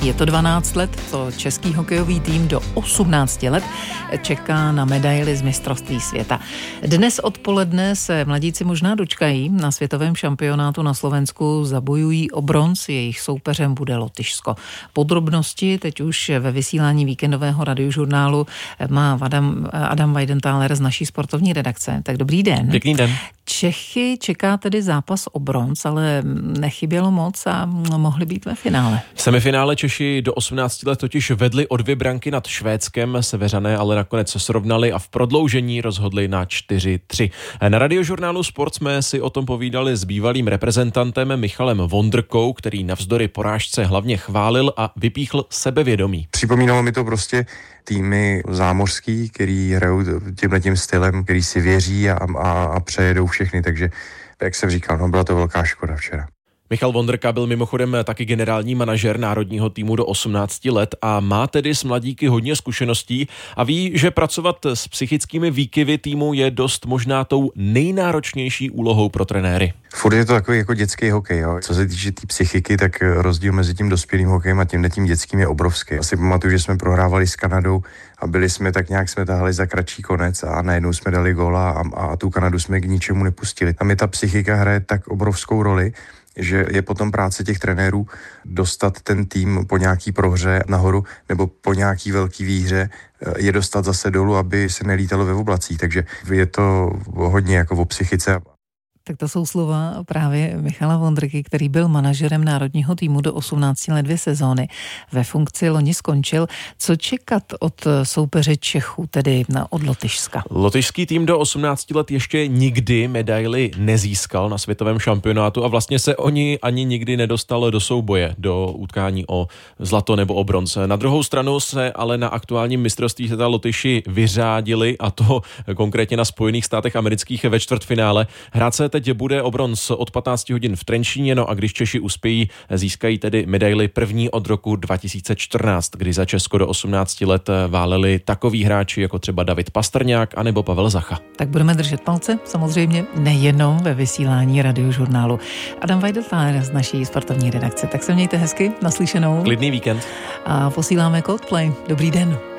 Je to 12 let, co český hokejový tým do 18 let čeká na medaili z mistrovství světa. Dnes odpoledne se mladíci možná dočkají. Na světovém šampionátu na Slovensku zabojují o bronz, jejich soupeřem bude Lotyšsko. Podrobnosti teď už ve vysílání víkendového radiožurnálu má Adam Weidenthaler z naší sportovní redakce. Tak dobrý den. Pěkný den. Čechy čeká tedy zápas o bronz, ale nechybělo moc a mohli být ve finále. V semifinále Češi do 18 let totiž vedli o 2 branky nad Švédskem, Seveřané ale nakonec srovnali a v prodloužení rozhodli na 4-3. Na radiožurnálu Sport jsme si o tom povídali s bývalým reprezentantem Michalem Vondrkou, který navzdory porážce hlavně chválil a vypíchl sebevědomí. Připomínalo mi to prostě týmy zámořský, který hrajou tímhletím stylem, který si věří a přejedou všechny, takže jak jsem říkal, byla to velká škoda včera. Michal Vondrka byl mimochodem taky generální manažer národního týmu do 18 let a má tedy s mladíky hodně zkušeností a ví, že pracovat s psychickými výkyvy týmu je dost možná tou nejnáročnější úlohou pro trenéry. Furt je to takový jako dětský hokej. Jo. Co se týče té psychiky, tak rozdíl mezi tím dospělým hokejem a tím dětským je obrovský. Asi pamatuju, že jsme prohrávali s Kanadou a byli jsme tak nějak jsme tahali za kratší konec a najednou jsme dali góla a tu Kanadu jsme k ničemu nepustili. Tam je ta psychika hraje tak obrovskou roli, že je potom práce těch trenérů dostat ten tým po nějaký prohře nahoru nebo po nějaký velký výhře je dostat zase dolů, aby se nelítalo ve oblacích. Takže je to hodně jako o psychice. Tak to jsou slova právě Michala Vondrky, který byl manažerem národního týmu do 18 let 2 sezóny. Ve funkci loni skončil. Co čekat od soupeře Čechů, tedy od Lotyšska? Lotyšský tým do 18 let ještě nikdy medaili nezískal na světovém šampionátu a vlastně se oni ani nikdy nedostal do souboje, do utkání o zlato nebo o bronz. Na druhou stranu se ale na aktuálním mistrovství světa Lotyši vyřádili, a to konkrétně na Spojených státech amerických ve čtvrtfinále. Hrát se teď bude o bronz od 15 hodin v Trenčíně, no a když Češi uspějí, získají tedy medaili první od roku 2014, kdy za Česko do 18 let váleli takoví hráči jako třeba David Pastrňák anebo Pavel Zacha. Tak budeme držet palce, samozřejmě nejenom ve vysílání radiožurnálu. Adam Weidenthaler z naší sportovní redakce. Tak se mějte hezky, naslyšenou. Klidný víkend. A posíláme Coldplay. Dobrý den.